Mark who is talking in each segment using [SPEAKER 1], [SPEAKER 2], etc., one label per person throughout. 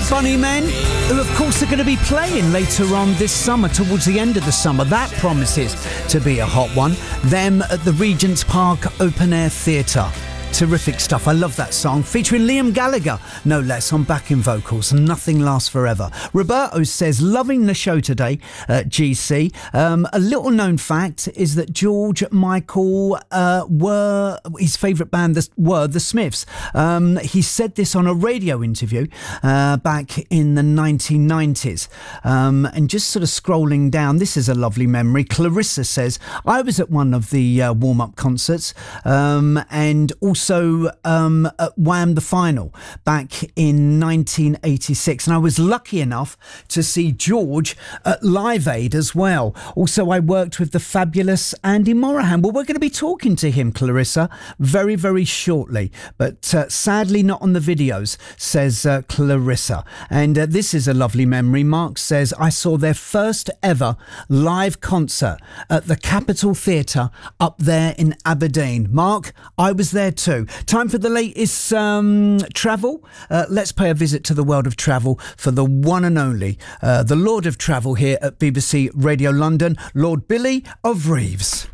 [SPEAKER 1] Bunnymen, who of course are going to be playing later on this summer, towards the end of the summer. That promises to be a hot one. Them at the Regent's Park Open Air Theatre. Terrific stuff. I love that song, featuring Liam Gallagher, no less, on backing vocals. Nothing lasts forever. Roberto says, loving the show today at GC. A little known fact is that George Michael were his favourite band were the Smiths. He said this on a radio interview back in the 1990s. And just sort of scrolling down, this is a lovely memory. Clarissa says, I was at one of the warm-up concerts and also at Wham! The Final back in 1986, and I was lucky enough to see George at Live Aid as well. Also, I worked with the fabulous Andy Morahan. Well, we're going to be talking to him, Clarissa, very, very shortly, but sadly not on the videos, says Clarissa. And this is a lovely memory. Mark says, I saw their first ever live concert at the Capitol Theatre up there in Aberdeen. Mark, I was there too. Time for the latest travel. Let's pay a visit to the world of travel for the one and only, the Lord of Travel here at BBC Radio London, Lord Billy of Reeves.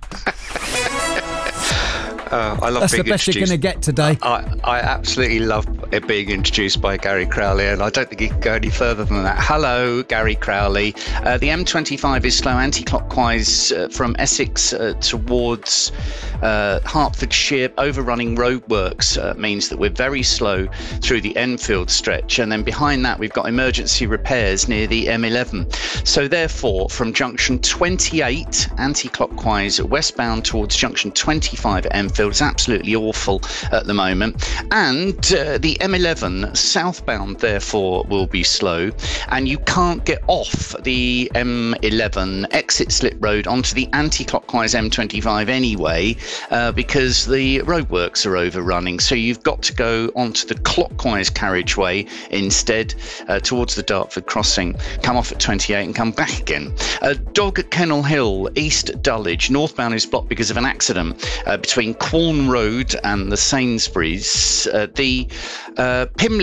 [SPEAKER 2] I love
[SPEAKER 1] That's
[SPEAKER 2] being
[SPEAKER 1] the best
[SPEAKER 2] introduced.
[SPEAKER 1] you're going to get today.
[SPEAKER 2] I absolutely love it being introduced by Gary Crowley, and I don't think he can go any further than that. Hello, Gary Crowley. The M25 is slow anti-clockwise from Essex towards Hertfordshire. Overrunning roadworks means that we're very slow through the Enfield stretch, and then behind that we've got emergency repairs near the M11. So therefore, from junction 28 anti-clockwise westbound towards junction 25 at Enfield, it's absolutely awful at the moment. And the M11 southbound, therefore, will be slow. And you can't get off the M11 exit Slip Road onto the anti-clockwise M25 anyway, because the roadworks are overrunning. So you've got to go onto the clockwise carriageway instead, towards the Dartford crossing, come off at 28 and come back again. Dog at Kennel Hill, East Dulwich. Northbound is blocked because of an accident between Quorn Road and the Sainsbury's. The Pimley